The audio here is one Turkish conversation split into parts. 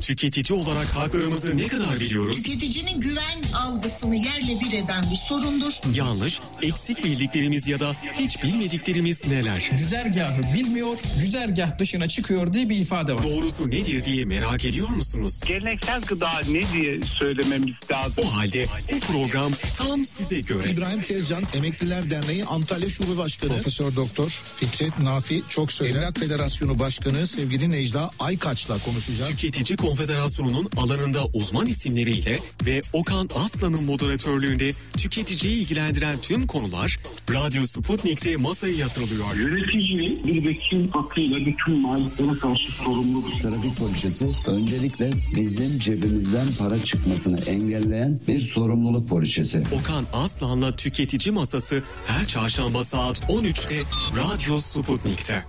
tüketici olarak haklarımızı ne kadar biliyoruz? Tüketicinin güven algısını yerle bir eden bir sorundur. Yanlış, eksik bildiklerimiz ya da hiç bilmediklerimiz neler? Güzergahı bilmiyor, güzergah dışına çıkıyor diye bir ifade var. Doğrusu nedir diye merak ediyor musunuz? Geleneksel gıda ne diye söylememiz lazım. O halde bu program tam size göre. İbrahim Tezcan, Emekliler Derneği Antalya Şube Başkanı. Profesör Doktor Fikret Nafi Çoksoy, Emlak Federasyonu Başkanı sevgili Necla Aykaç'la konuşacağız. Tüketici Konfederasyonu'nun alanında uzman isimleriyle ve Okan Aslan'ın moderatörlüğünde tüketiciyi ilgilendiren tüm konular Radyo Sputnik'te masaya yatırılıyor. Yönetici bir vekil hakkıyla bütün maliklere karşı sorumludur. Trafik polisi öncelikle bizim cebimizden para çıkmasını engelleyen bir sorumluluk poliçesi. Okan Aslan'la Tüketici Masası her çarşamba saat 13'te Radyo Sputnik'te.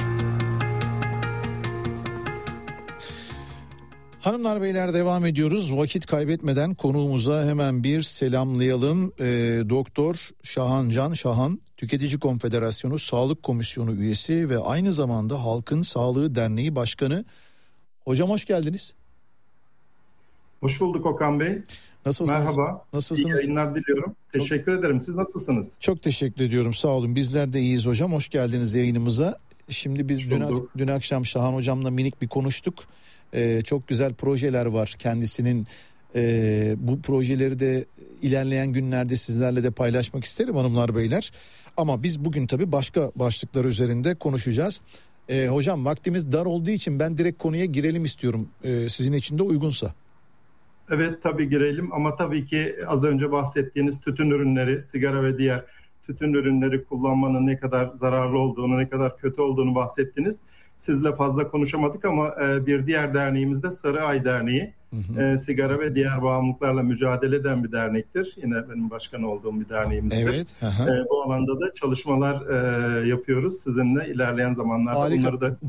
Hanımlar beyler devam ediyoruz. Vakit kaybetmeden konuğumuza hemen bir selamlayalım. Doktor Şahan Şahan, Tüketici Konfederasyonu Sağlık Komisyonu üyesi ve aynı zamanda Halkın Sağlığı Derneği Başkanı. Hocam hoş geldiniz. Hoş bulduk Okan Bey. Nasılsınız? Merhaba. Nasılsınız? İyi yayınlar diliyorum. Teşekkür ederim. Siz nasılsınız? Çok teşekkür ediyorum. Sağ olun. Bizler de iyiyiz hocam. Hoş geldiniz yayınımıza. Şimdi biz dün akşam Şahan hocamla minik bir konuştuk. Çok güzel projeler var kendisinin. Bu projeleri de ilerleyen günlerde sizlerle de paylaşmak isterim hanımlar beyler. Ama biz bugün tabii başka başlıklar üzerinde konuşacağız. Hocam vaktimiz dar olduğu için ben direkt konuya girelim istiyorum. Sizin için de uygunsa. Evet tabii girelim ama tabii ki az önce bahsettiğiniz tütün ürünleri, sigara ve diğer tütün ürünleri kullanmanın ne kadar zararlı olduğunu, ne kadar kötü olduğunu bahsettiniz. Sizle fazla konuşamadık ama bir diğer derneğimiz de Sarı Ay Derneği. Sigara ve diğer bağımlılıklarla mücadele eden bir dernektir. Yine benim başkan olduğum bir derneğimizdir. Evet. Bu alanda da çalışmalar yapıyoruz. Sizinle ilerleyen zamanlarda bunları da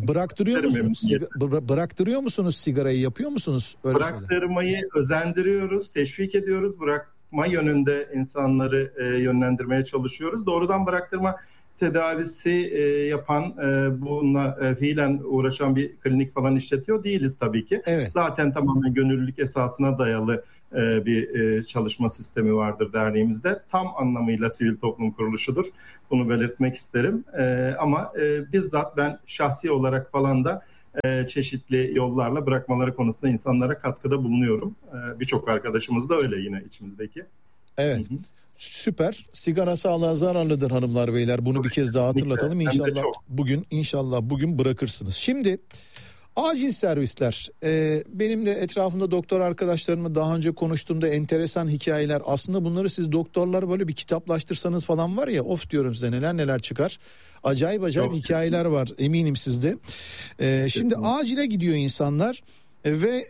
bıraktırıyor musunuz sigarayı, yapıyor musunuz? Öyle bıraktırmayı özendiriyoruz, teşvik ediyoruz. Bırakma yönünde insanları yönlendirmeye çalışıyoruz. Doğrudan bıraktırma tedavisi yapan, bununla fiilen uğraşan bir klinik falan işletiyor değiliz tabii ki. Evet. Zaten tamamen gönüllülük esasına dayalı bir çalışma sistemi vardır derneğimizde. Tam anlamıyla sivil toplum kuruluşudur. Bunu belirtmek isterim. Ama bizzat ben şahsi olarak falan da çeşitli yollarla bırakmaları konusunda insanlara katkıda bulunuyorum. Birçok arkadaşımız da öyle yine içimizdeki. Evet. Hı-hı. Süper. Sigara sağlığa zararlıdır hanımlar beyler. Bunu bir kez daha hatırlatalım. İnşallah bugün bırakırsınız. Şimdi acil servisler. Benim de etrafımda doktor arkadaşlarımla daha önce konuştuğumda enteresan hikayeler. Aslında bunları siz doktorlar böyle bir kitaplaştırsanız falan var ya, of diyorum size, neler çıkar. Acayip hikayeler var eminim sizde. Şimdi acile gidiyor insanlar ve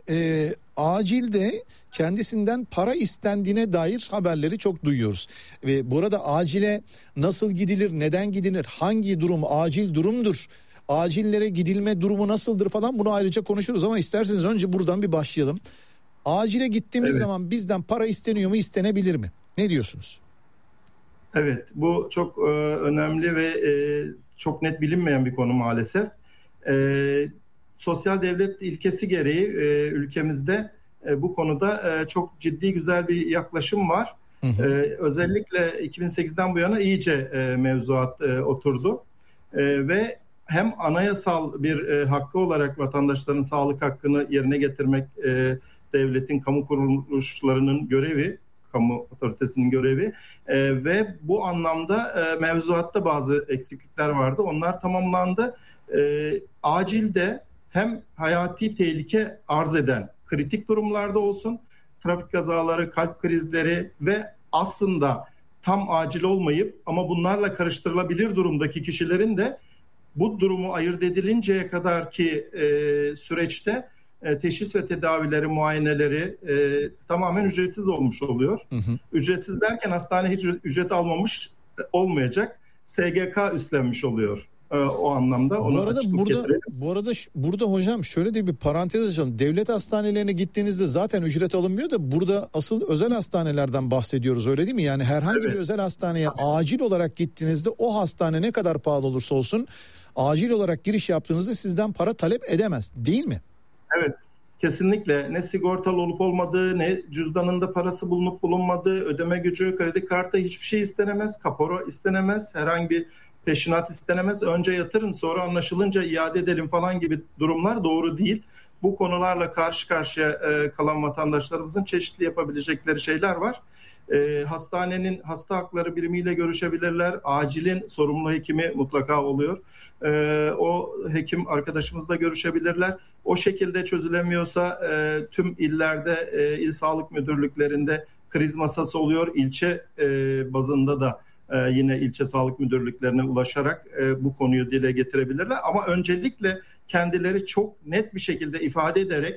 acilde kendisinden para istendiğine dair haberleri çok duyuyoruz. Ve burada acile nasıl gidilir, neden gidilir, hangi durum acil durumdur, acillere gidilme durumu nasıldır falan, bunu ayrıca konuşuruz ama isterseniz önce buradan bir başlayalım. Acile gittiğimiz zaman bizden para isteniyor mu, istenebilir mi? Ne diyorsunuz? Evet, bu çok önemli ve çok net bilinmeyen bir konu maalesef. Sosyal devlet ilkesi gereği ülkemizde bu konuda çok ciddi güzel bir yaklaşım var. Özellikle 2008'den bu yana iyice mevzuat oturdu. Ve hem anayasal bir hakkı olarak vatandaşların sağlık hakkını yerine getirmek devletin, kamu kuruluşlarının görevi, kamu otoritesinin görevi ve bu anlamda mevzuatta bazı eksiklikler vardı. Onlar tamamlandı. Acilde hem hayati tehlike arz eden kritik durumlarda olsun, trafik kazaları, kalp krizleri ve aslında tam acil olmayıp ama bunlarla karıştırılabilir durumdaki kişilerin de bu durumu ayırt edilinceye kadar ki süreçte teşhis ve tedavileri, muayeneleri tamamen ücretsiz olmuş oluyor. Ücretsiz derken hastane hiç ücret almamış olmayacak. SGK üstlenmiş oluyor. O anlamda onu burada hocam şöyle de bir parantez açalım. Devlet hastanelerine gittiğinizde zaten ücret alınmıyor da burada asıl özel hastanelerden bahsediyoruz, öyle değil mi? Yani herhangi bir özel hastaneye acil olarak gittiğinizde o hastane ne kadar pahalı olursa olsun acil olarak giriş yaptığınızda sizden para talep edemez, değil mi? Evet. kesinlikle ne sigortalı olup olmadığı, ne cüzdanında parası bulunup bulunmadığı, ödeme gücü, kredi kartı, hiçbir şey istenemez, kapora istenemez, herhangi bir peşinat istenemez. Önce yatırın, sonra anlaşılınca iade edelim falan gibi durumlar doğru değil. Bu konularla karşı karşıya kalan vatandaşlarımızın çeşitli yapabilecekleri şeyler var. Hastanenin hasta hakları birimiyle görüşebilirler. Acilin sorumlu hekimi mutlaka oluyor. O hekim arkadaşımızla görüşebilirler. O şekilde çözülemiyorsa tüm illerde, il sağlık müdürlüklerinde kriz masası oluyor. İlçe bazında da yine ilçe sağlık müdürlüklerine ulaşarak bu konuyu dile getirebilirler. Ama öncelikle kendileri çok net bir şekilde ifade ederek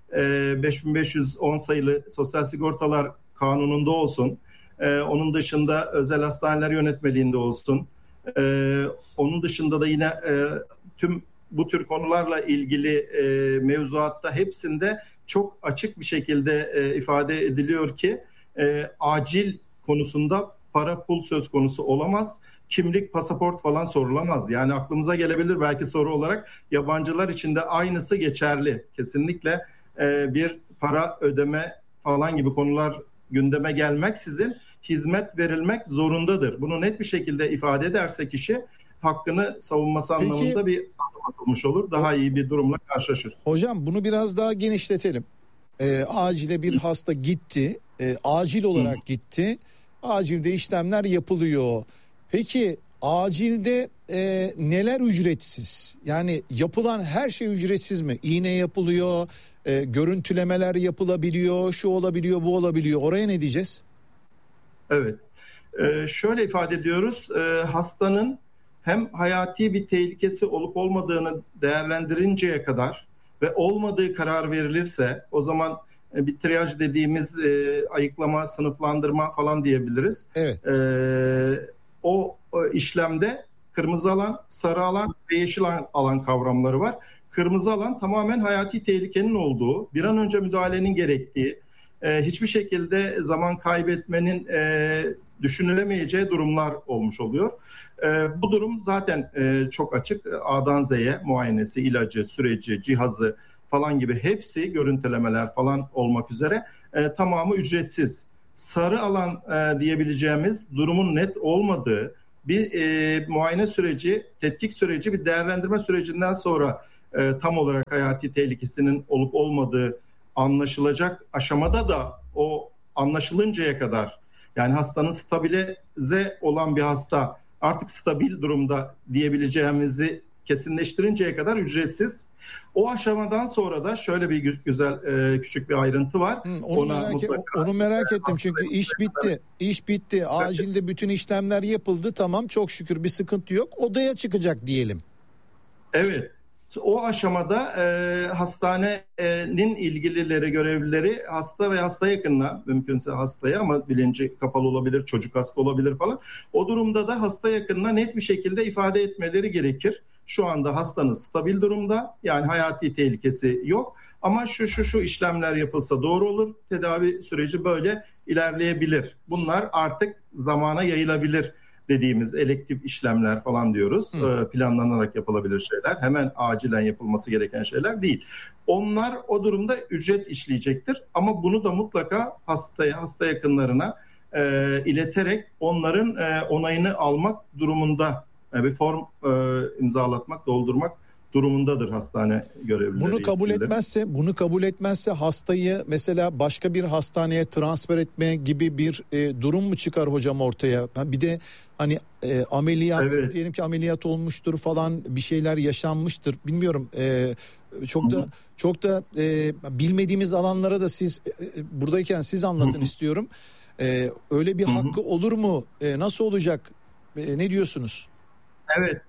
5510 sayılı Sosyal Sigortalar Kanunu'nda olsun, onun dışında özel hastaneler yönetmeliğinde olsun, onun dışında da yine tüm bu tür konularla ilgili mevzuatta hepsinde çok açık bir şekilde ifade ediliyor ki acil konusunda para pul söz konusu olamaz. Kimlik, pasaport falan sorulamaz. Yani aklımıza gelebilir belki soru olarak, yabancılar için de aynısı geçerli. Kesinlikle bir para ödeme falan gibi konular gündeme gelmeksizin hizmet verilmek zorundadır. Bunu net bir şekilde ifade ederse kişi hakkını savunması anlamında bir adım atılmış olur. Daha iyi bir durumla karşılaşır. Hocam bunu biraz daha genişletelim. Acile bir hasta gitti. Acil olarak gitti. Acilde işlemler yapılıyor. Peki acilde neler ücretsiz? Yani yapılan her şey ücretsiz mi? İğne yapılıyor, görüntülemeler yapılabiliyor, şu olabiliyor, bu olabiliyor. Oraya ne diyeceğiz? Evet. Şöyle ifade ediyoruz. Hastanın hem hayati bir tehlikesi olup olmadığını değerlendirinceye kadar ve olmadığı karar verilirse o zaman bir triyaj dediğimiz ayıklama, sınıflandırma falan diyebiliriz. Evet. O işlemde kırmızı alan, sarı alan ve yeşil alan kavramları var. Kırmızı alan tamamen hayati tehlikenin olduğu, bir an önce müdahalenin gerektiği, hiçbir şekilde zaman kaybetmenin düşünülemeyeceği durumlar olmuş oluyor. Bu durum zaten çok açık. A'dan Z'ye muayenesi, ilacı, süreci, cihazı falan gibi hepsi, görüntülemeler falan olmak üzere tamamı ücretsiz. Sarı alan diyebileceğimiz durumun net olmadığı bir muayene süreci, tetkik süreci, bir değerlendirme sürecinden sonra tam olarak hayati tehlikesinin olup olmadığı anlaşılacak aşamada da o anlaşılıncaya kadar, yani hastanın stabilize olan bir hasta artık stabil durumda diyebileceğimizi kesinleştirinceye kadar ücretsiz. O aşamadan sonra da şöyle bir güzel küçük bir ayrıntı var. Onu merak ettim çünkü iş bitti. Acilde bütün işlemler yapıldı. Tamam, çok şükür bir sıkıntı yok. Odaya çıkacak diyelim. Evet. O aşamada hastanenin ilgilileri, görevlileri hasta ve hasta yakınına, mümkünse hastaya ama bilinci kapalı olabilir, çocuk hasta olabilir falan. O durumda da hasta yakınına net bir şekilde ifade etmeleri gerekir. Şu anda hastanız stabil durumda, yani hayati tehlikesi yok ama şu işlemler yapılsa doğru olur, tedavi süreci böyle ilerleyebilir. Bunlar artık zamana yayılabilir dediğimiz elektif işlemler falan diyoruz. Planlanarak yapılabilir şeyler. Hemen acilen yapılması gereken şeyler değil. Onlar o durumda ücret işleyecektir. Ama bunu da mutlaka hasta yakınlarına ileterek onların onayını almak durumunda, bir form imzalatmak, doldurmak durumundadır hastane görevlileri. Bunu kabul etmezse hastayı mesela başka bir hastaneye transfer etme gibi bir durum mu çıkar hocam ortaya? Bir de hani ameliyat, evet, diyelim ki ameliyat olmuştur falan, bir şeyler yaşanmıştır. Bilmiyorum. Çok da bilmediğimiz alanlara da siz buradayken siz anlatın istiyorum. Öyle bir hakkı olur mu? Nasıl olacak? Ne diyorsunuz? Evet.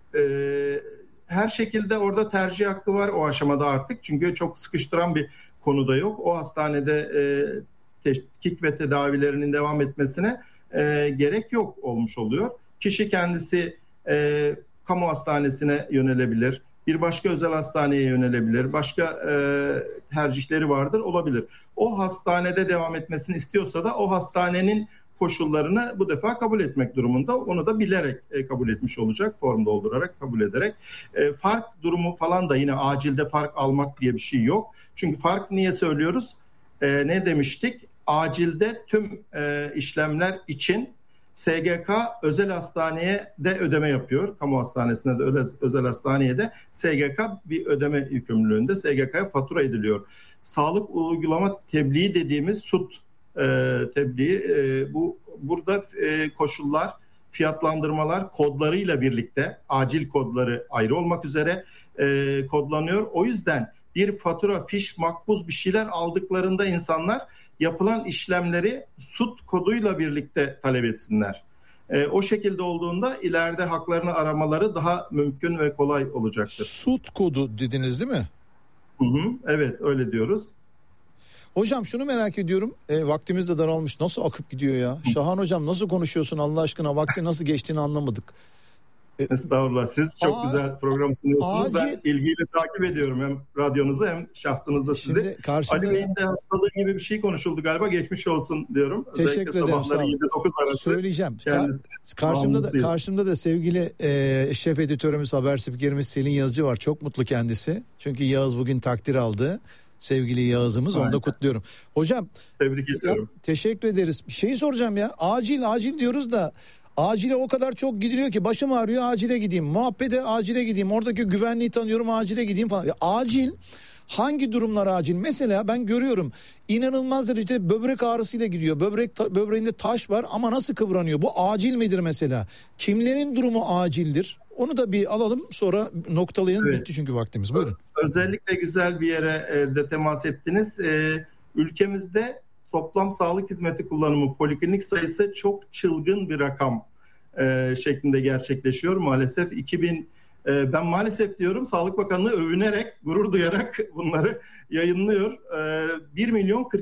Her şekilde orada tercih hakkı var o aşamada artık. Çünkü çok sıkıştıran bir konuda yok. O hastanede tetkik ve tedavilerinin devam etmesine gerek yok olmuş oluyor. Kişi kendisi kamu hastanesine yönelebilir. Bir başka özel hastaneye yönelebilir. Başka tercihleri vardır, olabilir. O hastanede devam etmesini istiyorsa da o hastanenin koşullarını bu defa kabul etmek durumunda. Onu da bilerek kabul etmiş olacak. Form doldurarak, kabul ederek. Fark durumu falan da yine acilde fark almak diye bir şey yok. Çünkü fark niye söylüyoruz? Ne demiştik? Acilde tüm işlemler için SGK özel hastaneye de ödeme yapıyor. Kamu hastanesinde de özel hastaneye de SGK bir ödeme yükümlülüğünde. SGK'ya fatura ediliyor. Sağlık uygulama tebliği dediğimiz SUT tebliği, burada koşullar, fiyatlandırmalar kodlarıyla birlikte, acil kodları ayrı olmak üzere kodlanıyor. O yüzden bir fatura, fiş, makbuz bir şeyler aldıklarında insanlar yapılan işlemleri SUT koduyla birlikte talep etsinler. O şekilde olduğunda ileride haklarını aramaları daha mümkün ve kolay olacaktır. SUT kodu dediniz değil mi? Evet, öyle diyoruz. Hocam şunu merak ediyorum. Vaktimiz de daralmış. Nasıl akıp gidiyor ya? Şahan hocam nasıl konuşuyorsun Allah aşkına? Vakti nasıl geçtiğini anlamadık. Estağfurullah. Siz çok güzel program sunuyorsunuz. Ben ilgiyle takip ediyorum hem radyonuzu hem şahsınızda sizi. Ali Bey'in de hastalığı gibi bir şey konuşuldu galiba. Geçmiş olsun diyorum. Teşekkür ederim. Sağ olun. 7-9 arası. Söyleyeceğim. Karşımda da sevgili şef editörümüz, haber spikerimiz Selin Yazıcı var. Çok mutlu kendisi. Çünkü Yağız bugün takdir aldı. Sevgili Yağız'ımız. Onu da kutluyorum. Hocam. Tebrik ediyorum. Teşekkür ederiz. Bir şey soracağım ya. Acil diyoruz da acile o kadar çok gidiliyor ki başım ağrıyor, acile gideyim. Muhabbete acile gideyim. Oradaki güvenliği tanıyorum, acile gideyim falan. Ya acil, hangi durumlar acil? Mesela ben görüyorum inanılmaz derecede böbrek ağrısıyla gidiyor. Böbreğinde taş var ama nasıl kıvranıyor? Bu acil midir mesela? Kimlerin durumu acildir? Onu da bir alalım, sonra noktalayalım. Evet. Bitti çünkü vaktimiz. Buyurun. Özellikle güzel bir yere de temas ettiniz. Ülkemizde toplam sağlık hizmeti kullanımı, poliklinik sayısı çok çılgın bir rakam şeklinde gerçekleşiyor. Maalesef ben maalesef diyorum, Sağlık Bakanlığı övünerek, gurur duyarak bunları yayınlıyor. 1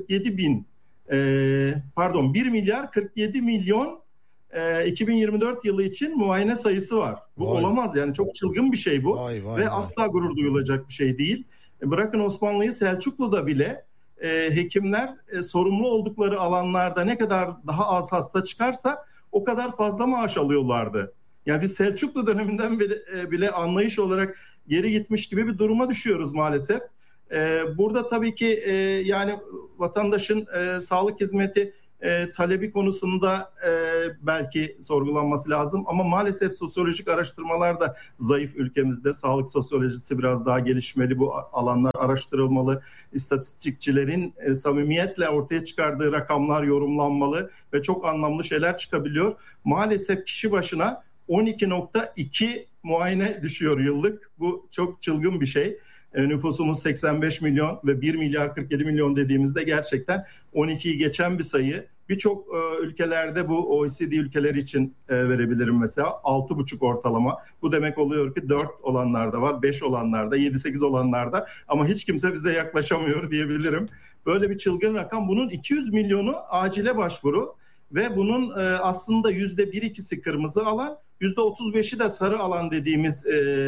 milyar 47 milyon 2024 yılı için muayene sayısı var. Bu olamaz yani, çok çılgın bir şey bu. Ve asla gurur duyulacak bir şey değil. Bırakın Osmanlı'yı, Selçuklu'da bile hekimler sorumlu oldukları alanlarda ne kadar daha az hasta çıkarsa o kadar fazla maaş alıyorlardı. Yani biz Selçuklu döneminden bile anlayış olarak geri gitmiş gibi bir duruma düşüyoruz maalesef. Burada tabii ki yani vatandaşın sağlık hizmeti talebi konusunda belki sorgulanması lazım. Ama maalesef sosyolojik araştırmalar da zayıf ülkemizde. Sağlık sosyolojisi biraz daha gelişmeli. Bu alanlar araştırılmalı. İstatistikçilerin samimiyetle ortaya çıkardığı rakamlar yorumlanmalı ve çok anlamlı şeyler çıkabiliyor. Maalesef kişi başına 12.2 muayene düşüyor yıllık. Bu çok çılgın bir şey. Nüfusumuz 85 milyon ve 1 milyar 47 milyon dediğimizde gerçekten 12'yi geçen bir sayı. Birçok ülkelerde, bu OECD ülkeleri için verebilirim mesela, 6,5 ortalama. Bu demek oluyor ki 4 olanlarda var, 5 olanlarda, 7-8 olanlarda, ama hiç kimse bize yaklaşamıyor diyebilirim. Böyle bir çılgın rakam. Bunun 200 milyonu acile başvuru ve bunun aslında %1-2'si kırmızı alan, %35'i de sarı alan dediğimiz.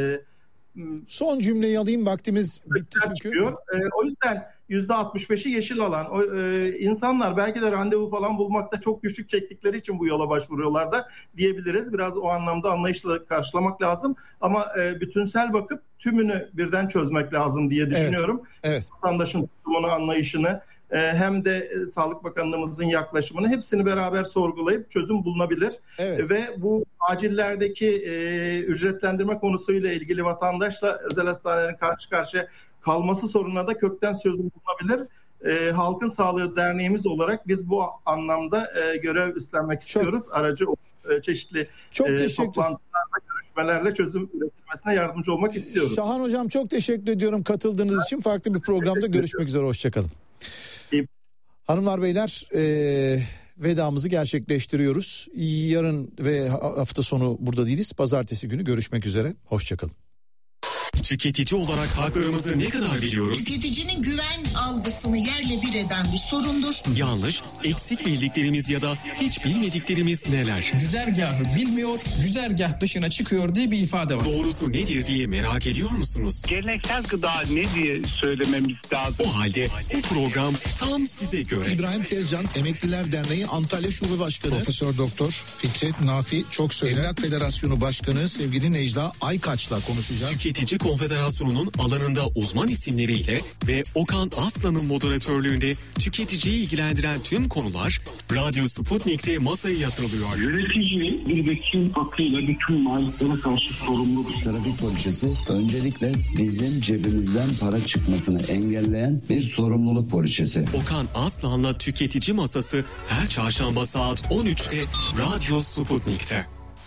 Son cümleyi alayım, vaktimiz bitti çünkü. O yüzden %65'i yeşil alan. İnsanlar belki de randevu falan bulmakta çok güçlük çektikleri için bu yola başvuruyorlar da diyebiliriz. Biraz o anlamda anlayışla karşılamak lazım. Ama bütünsel bakıp tümünü birden çözmek lazım diye düşünüyorum. Evet. Vatandaşın tutumunu, anlayışını, hem de Sağlık Bakanlığımızın yaklaşımını, hepsini beraber sorgulayıp çözüm bulunabilir. Evet. Ve bu acillerdeki ücretlendirme konusuyla ilgili vatandaşla özel hastanelerin karşı karşıya kalması sorununa da kökten çözüm bulunabilir. Halkın Sağlığı Derneğimiz olarak biz bu anlamda görev üstlenmek istiyoruz. Aracı çeşitli toplantılarla, görüşmelerle çözüm üretilmesine yardımcı olmak istiyoruz. Şahan Hocam, çok teşekkür ediyorum katıldığınız için. Farklı bir programda görüşmek üzere. Hoşçakalın. Hanımlar beyler, vedamızı gerçekleştiriyoruz. Yarın ve hafta sonu burada değiliz. Pazartesi günü görüşmek üzere. Hoşçakalın. Tüketici olarak haklarımızı ne kadar biliyoruz? Tüketicinin güven algısını yerle bir eden bir sorundur. Yanlış, eksik bildiklerimiz ya da hiç bilmediklerimiz neler? Güzergahı bilmiyor, güzergah dışına çıkıyor diye bir ifade var. Doğrusu nedir diye merak ediyor musunuz? Geleneksel gıda ne diye söylememiz lazım. O halde bu program tam size göre. İbrahim Tezcan, Emekliler Derneği Antalya Şube Başkanı. Profesör Doktor Fikret Nafi Çoksoy'la Emlak Federasyonu Başkanı sevgili Necla Aykaç'la konuşacağız. Tüketici Konfederasyonu'nun alanında uzman isimleriyle ve Okan Aslan'ın moderatörlüğünde tüketiciyi ilgilendiren tüm konular Radyo Sputnik'te masaya yatırılıyor. Yönetici bir vekil hakkıyla bütün maliklere karşı sorumludur. Trafik poliçesi öncelikle bizim cebimizden para çıkmasını engelleyen bir sorumluluk poliçesi. Okan Aslan'la Tüketici Masası her çarşamba saat 13'te Radyo Sputnik'te.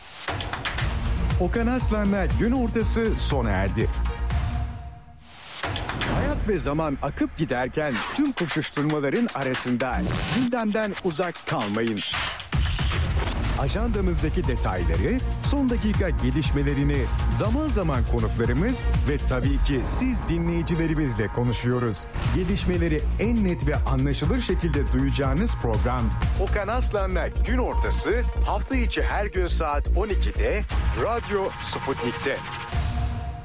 Okan Aslan'la gün ortası sona erdi. Hayat ve zaman akıp giderken tüm koşuşturmaların arasında gündemden uzak kalmayın. Ajandamızdaki detayları, son dakika gelişmelerini zaman zaman konuklarımız ve tabii ki siz dinleyicilerimizle konuşuyoruz. Gelişmeleri en net ve anlaşılır şekilde duyacağınız program Okan Aslan'la gün ortası hafta içi her gün saat 12'de Radyo Sputnik'te.